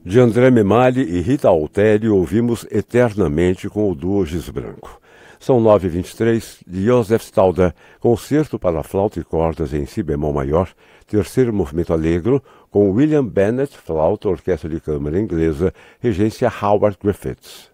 De André Memali e Rita Alteri, ouvimos Eternamente com o duo Giz Branco. São 9h23, de Joseph Stauder, concerto para flauta e cordas em si bemol maior, terceiro movimento allegro, com William Bennett, flauta, orquestra de câmara inglesa, regência Howard Griffiths.